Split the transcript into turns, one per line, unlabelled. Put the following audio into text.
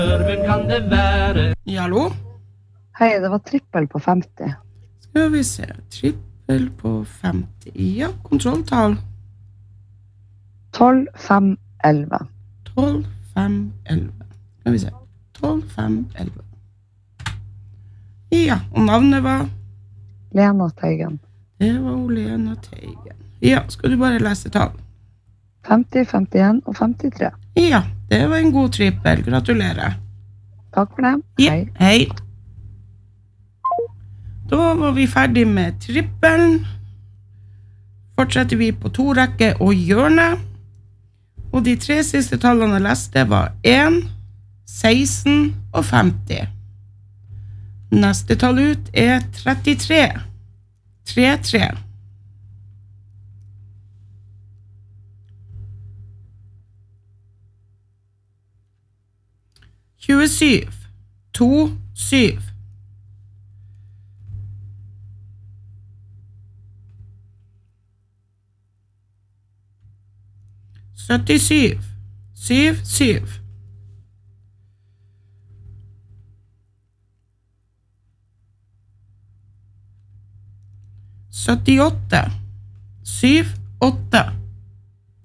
Hvem kan det være?
Ja, hallo?
Hei, det var trippel på 50.
Skal vi se. Trippel på 50. Ja, kontrolltall.
12, 5, 11.
12, 5, 11. Skal vi se. 12, 5, 11. Ja, og navnet var?
Lena Teigen.
Det var Lena Teigen. Ja, skal du bare lese tall?
50, 51 og 53.
Ja, det var en god trippel. Gratulerer.
Takk for det.
Ja,
Hei.
hei. Da var vi ferdig med trippelen. Fortsetter vi på to rekke og hjørne. Og de tre siste tallene jeg leste var 1, 16 og 50. Neste tall ut er 33. 3-3. 27. 2-7. 77. 7-7. 78. 7-8.